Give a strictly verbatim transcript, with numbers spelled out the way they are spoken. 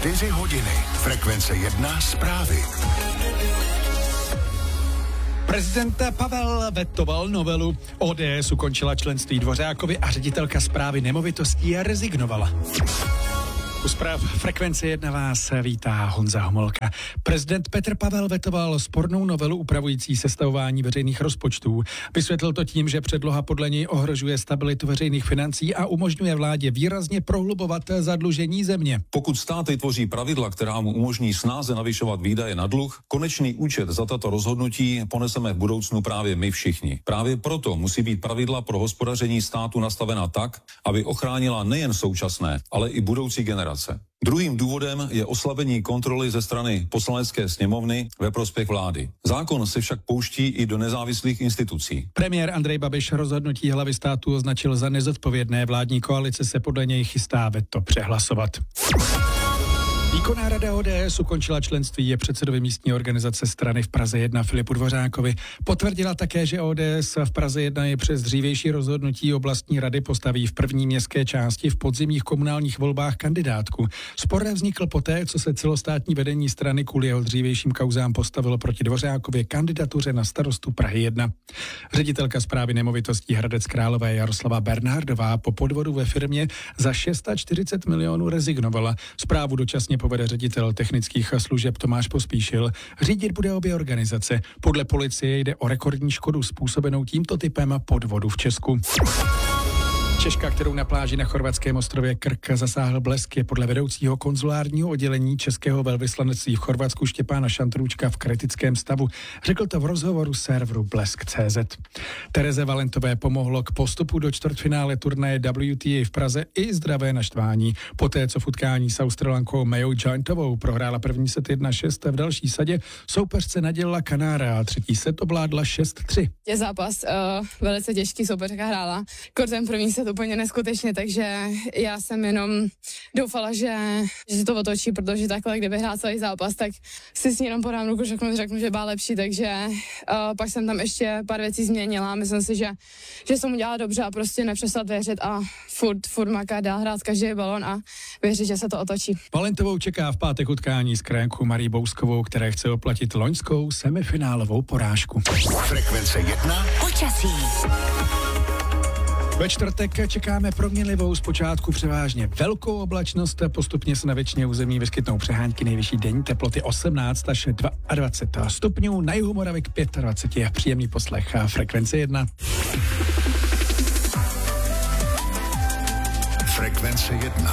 čtyři hodiny. Frekvence jedna zprávy. Prezident Pavel vetoval novelu. O D S ukončila členství Dvořákovi a ředitelka správy nemovitostí rezignovala. U zpráv Frekvence jedna vás vítá Honza Homolka. Prezident Petr Pavel vetoval spornou novelu upravující sestavování veřejných rozpočtů. Vysvětlil to tím, že předloha podle něj ohrožuje stabilitu veřejných financí a umožňuje vládě výrazně prohlubovat zadlužení země. Pokud státy tvoří pravidla, která mu umožní snáze navyšovat výdaje na dluh, konečný účet za tato rozhodnutí poneseme v budoucnu právě my všichni. Právě proto musí být pravidla pro hospodaření státu nastavena tak, aby ochránila nejen současné, ale i budoucí generace. Druhým důvodem je oslabení kontroly ze strany Poslanecké sněmovny ve prospěch vlády. Zákon se však pouští i do nezávislých institucí. Premiér Andrej Babiš rozhodnutí hlavy státu označil za nezodpovědné. Vládní koalice se podle něj chystá veto přehlasovat. Výkonná rada O D S ukončila členství je předsedovi místní organizace strany v Praze jedna Filipu Dvořákovi. Potvrdila také, že O D S v Praze jedna je přes dřívější rozhodnutí oblastní rady postaví v první městské části v podzimních komunálních volbách kandidátku. Spor vznikl poté, co se celostátní vedení strany kvůli jeho dřívějším kauzám postavilo proti Dvořákově kandidatuře na starostu Prahy jedna. Ředitelka správy nemovitostí Hradec Králové Jaroslava Bernhardová po podvodu ve firmě za čtyřicet šest milionů rezignovala. Správu dočasně povede ředitel technických služeb Tomáš Pospíšil. Řídit bude obě organizace. Podle policie jde o rekordní škodu způsobenou tímto typem podvodu v Česku. Češka, kterou na pláži na chorvatském ostrově Krk zasáhl blesk, je podle vedoucího konzulárního oddělení českého velvyslanectví v Chorvatsku Štěpána Šantrůčka v kritickém stavu. Řekl to v rozhovoru serveru blesk tečka cé zet. Tereze Valentové pomohlo k postupu do čtvrtfinále turnaje W T A v Praze i zdravé naštvání. Poté, co v utkání s Australankou Mayou Giantovou prohrála první set jedna šest, v další sadě soupeřce nadělila Kanára a třetí set ovládla šest tři. Je zápas uh, velice těžký, soupeřka hrála. Ten první set úplně neskutečně, takže já jsem jenom doufala, že, že se to otočí, protože takhle, kdyby hrál celý zápas, tak si s ní jenom podám ruku, řeknu, řeknu, že byla lepší, takže uh, pak jsem tam ještě pár věcí změnila. Myslím si, že, že jsem udělala dobře a prostě nepřestat věřit a furt, furt maká dál hrát každý balon a věřit, že se to otočí. Valentovou čeká v pátek utkání s krajankou Marí Bouskovou, které chce oplatit loňskou semifinálovou porážku. Frekvence jedna. Počasí. Ve čtvrtek čekáme proměnlivou, zpočátku převážně velkou oblačnost, postupně se na většině území vyskytnou přehánky, nejvyšší denní teploty osmnáct až dvacet dva stupňů, na jihu Moravy k dvacet pět. Příjemný poslech Frekvence jedna. Frekvence jedna.